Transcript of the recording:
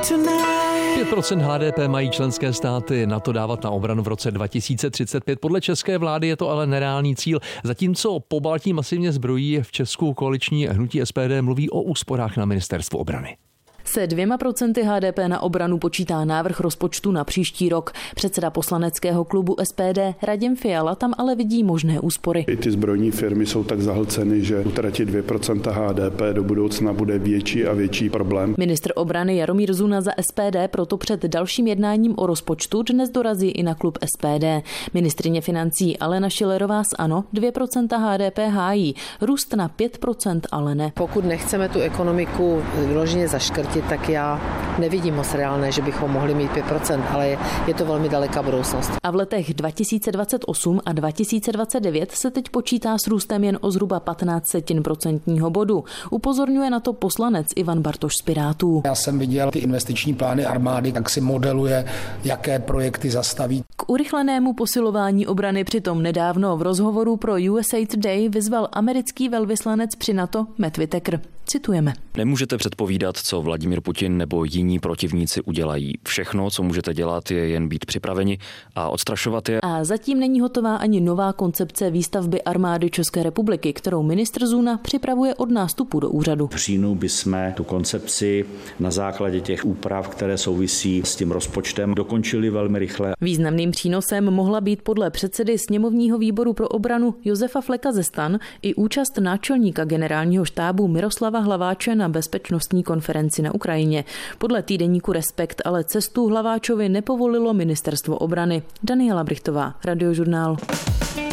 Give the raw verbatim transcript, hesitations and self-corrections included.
pět procent H D P mají členské státy NATO dávat na obranu v roce dva tisíce třicet pět. Podle české vlády je to ale nereálný cíl. Zatímco Pobaltí masivně zbrojí, v Česku koaliční hnutí S P D mluví o úsporách na ministerstvu obrany. Se dvěma procenty H D P na obranu počítá návrh rozpočtu na příští rok. Předseda poslaneckého klubu S P D Radim Fiala tam ale vidí možné úspory. I ty zbrojní firmy jsou tak zahlceny, že utratit dvě procenta H D P do budoucna bude větší a větší problém. Ministr obrany Jaromír Zuna za S P D proto před dalším jednáním o rozpočtu dnes dorazí i na klub S P D. Ministryně financí Alena Schillerová z ANO dvě procenta H D P hájí, růst na pět procent ale ne. Pokud nechceme tu ekonomiku vyloženě zaškrtit, tak já nevidím moc reálné, že bychom mohli mít pět procent, ale je, je to velmi daleká budoucnost. A v letech dva tisíce dvacet osm a dva tisíce dvacet devět se teď počítá s růstem jen o zhruba patnáct setin procentního bodu. Upozorňuje na to poslanec Ivan Bartoš z Pirátů. Já jsem viděl ty investiční plány armády, tak si modeluje, jaké projekty zastaví. K urychlenému posilování obrany přitom nedávno v rozhovoru pro U S A Today vyzval americký velvyslanec při NATO Matt Whitaker. Citujeme. Nemůžete předpovídat, co Vladimír Putin nebo jiní protivníci udělají. Všechno, co můžete dělat, je jen být připraveni a odstrašovat je. A zatím není hotová ani nová koncepce výstavby armády České republiky, kterou ministr Zuna připravuje od nástupu do úřadu. V říjnu bychom tu koncepci na základě těch úprav, které souvisí s tím rozpočtem, dokončili velmi rychle. Významným přínosem mohla být podle předsedy sněmovního výboru pro obranu Josefa Fleka ze STAN i účast náčelníka generálního štábu Miroslava Hlaváče na bezpečnostní konferenci na Ukrajině. Podle týdeníku Respekt ale cestu Hlaváčovi nepovolilo ministerstvo obrany. Daniela Brichtová, Radiožurnál.